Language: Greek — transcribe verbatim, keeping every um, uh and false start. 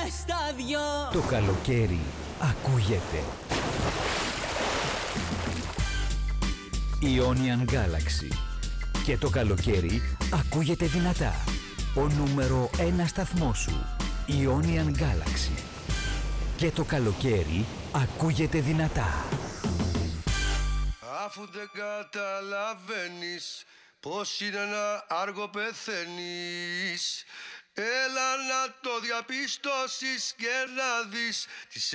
μες στα δυο. Το καλοκαίρι ακούγεται. Ionian Galaxy. Και το καλοκαίρι ακούγεται δυνατά. Ο νούμερο ένα σταθμός σου. Ionian Galaxy. Και το καλοκαίρι ακούγεται δυνατά. Αφού δεν καταλαβαίνεις πως είναι να άργο πεθαίνεις, έλα να το διαπιστώσεις και να δεις τις